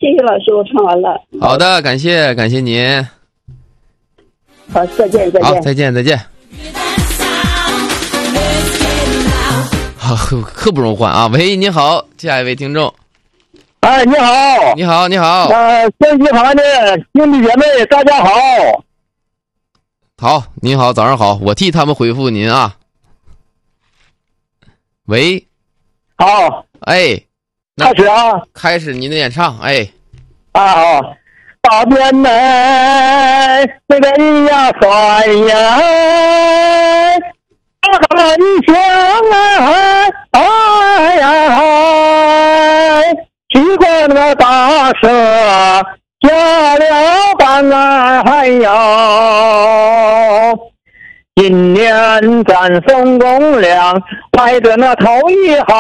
谢老师，我唱完了。 好的，感谢您。 好，再见。 好，再见。好，刻不容缓啊！喂，你好，下一位听众。 哎，你好。 你好。 电机旁的兄弟姐妹，大家好。 好，您好，早上好，我替他们回复您啊。喂。 好。 哎。 开始啊！ 开始您的演唱，哎。 好。大边来，那个咿呀酸呀，很香哎呀，去过那个大蛇下了班哎呦，今年咱送公粮，排着那头一行。